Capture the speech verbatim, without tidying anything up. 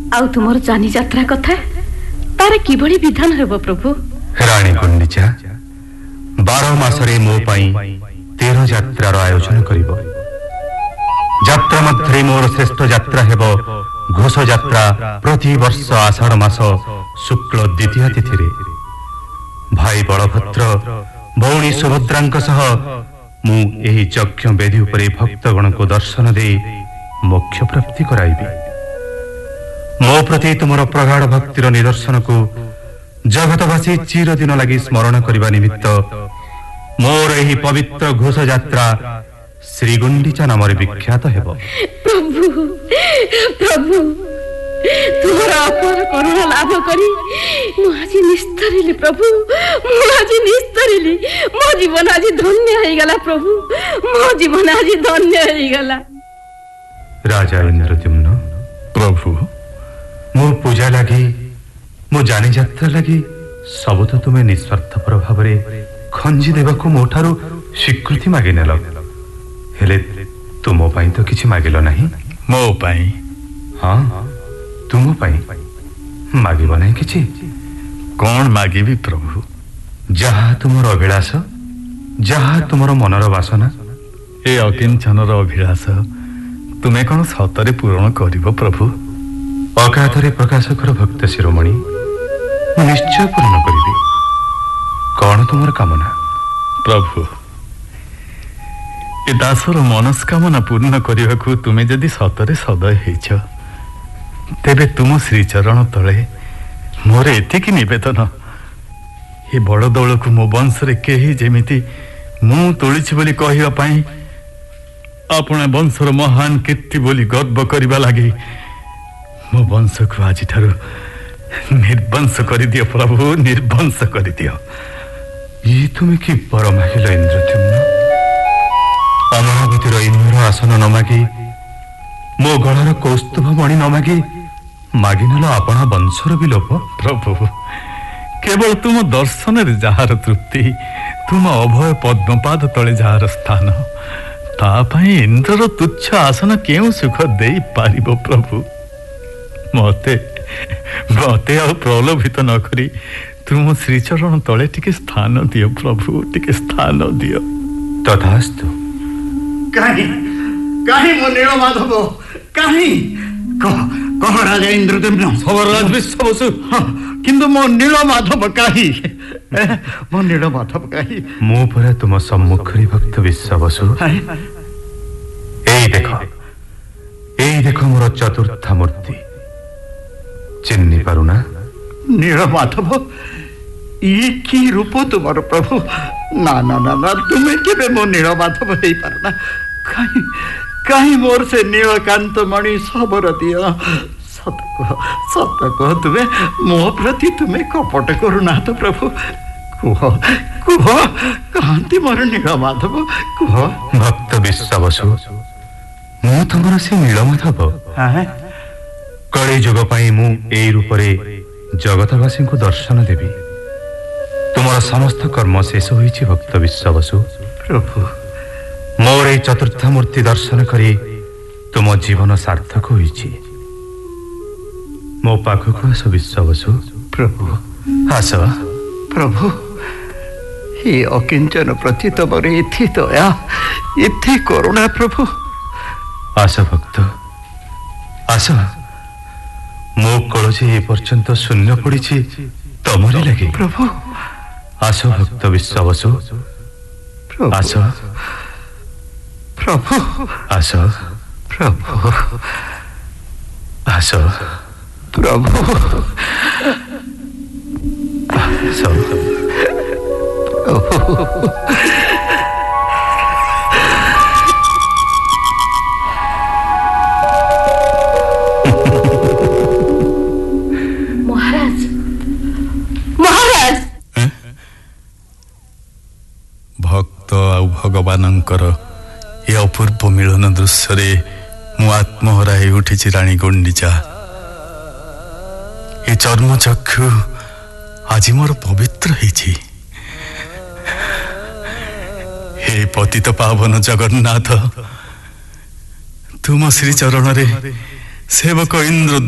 आउ तुमर जानी यात्रा कथा तार किभली विधान हेबो प्रभु? राणी गुंडीचा बारह मासरे मो पाई तेरह यात्रार आयोजन करिबो। यात्रा मध्य मोर श्रेष्ठ यात्रा हेबो घोष यात्रा प्रति वर्ष आषाढ़ मास शुक्ल द्वितीय तिथि रे। भाई बलभद्र भौणी सुभद्रांक सह मु एही यज्ञ वेदी उपरे भक्तगण को दर्शन दे मोक्ष प्राप्ति कराइबी। मो प्रति तुमर प्रगाढ़ भक्तिर निदर्शन को जगतवासी चिरदिन लगी स्मरण करने निमित्त मोर एही पवित्र घोष यात्रा श्री गुंडीचा नाम विख्यात हेबो। प्रभु प्रभु तुमर अपार करुणा लाभ करी मु आज निस्तरिली प्रभु, मु आज निस्तरिली। मो जीवन आज धन्य हो गला प्रभु, मो जीवन आज धन्य हो गला। राजा इंद्रद्युम्न प्रभु मो पूजा लगी मो जानी यात्रा लगी सब तो तुम्हें निस्वार्थपर भाव खंजी देवाक मो ठारू स्वीकृति मागे नेल, हेले तुम पाई तो किछि मागिल नहीं। मो पाई? हाँ तुम पाई मागिब नहीं किछि? कौन मागिबी प्रभु? जहा तुमर अभिलाष, जहा तुमर मनर वासना। ए अकिंचनर अभिलाष तुमे कौन सतरे पूरण करिब प्रभु? अगाधरे प्रकाशकर भक्त शिरोमणि निश्चय पूर्ण करिबी। कौन तुमर कामना? प्रभु ए दासर मनस्कामना पूर्ण करने को तुमे जदि सतरे सदय हेछ तेबे तुम श्रीचरण तले मोर एतिकी निवेदन, ए बड़ दौल को मो वंश रे केही जेमिति मु तोलिछि बोली कहिबा पई आपण वंशर महान कीर्ति बोली गर्व करबा लागि मो वंश को आज ठारू निर्वंश कर दियो प्रभु, निर्वंश कर दियो। ये तुम्हें कि बर मागिल इंद्रद्युम्न? अमरावतीर इंद्र आसन न मागी मो गलार कौस्तुभ मणि न मागी मागिनेल आपणा वंशर विलोप। प्रभु केवल तुम दर्शन रे जहार तृप्ति, तुम अभय पद्मपाद तले जहार स्थान, ता पई इंद्रर तुच्छ आसन केउ सुख देई पारिबो प्रभु? मते मते आ प्रलोभित न करी तुम श्रीचरण तले टिके स्थान दियो प्रभु, टिके स्थान दियो। तथास्तु। काहे काहे मो नील माधव काहे कह कह राजा इंद्रद्युम्न सवरराज विश्ववसु किंतु मो नील माधव काहे मो नील माधव काहे? मो परा तुम सम्मुखरी भक्त विश्ववसु। एई देखो एई देखो मोर चतुर्थ मूर्ति चिन्नी पारुना? नील माधव ये की रूप तुमर प्रभु? ना ना ना ना तुमे केबे मो नील माधव हेई पारुना। काहे काहे मोर से नीलकांत मणि सबरा दिया? सत कह सत कह तुमे मो प्रति तुमे कपट करुना तो प्रभु? कुह कुह कांति मोर नील माधव कुह। भक्त विश्ववसु मु तुमर से नील माधव? हाँ कଳି जुग पाई मु एई रूपरे जगतवासी को दर्शन देवी। तुमर समस्त कर्म शेष होईछि भक्त विश्ववसु। प्रभु मोर ए चतुर्थ मूर्ति दर्शन करी तुम जीवन सार्थक होईछि। मो पाखको आस विश्ववसु। प्रभु आस। प्रभु हे अकिंचन प्रति तमर एथि दया एथि करुणा प्रभु। आस भक्त आस। मो कलजी ए पर्यंत शून्य पड़ी तमरी लगे प्रभु। आस भक्त विश्ववसु। आस प्रभु आस प्रभु आस प्रभु आस प्रभु। भक्त आ भगवानंकर ये अपूर्व मिलन दृश्य रे मु आत्महराई उठी राणी गुंडीचा। ये चर्म चक्षु आज मोर पवित्र हेछि। हे पतित पावन जगन्नाथ तुम श्री चरण रे सेवक इंद्र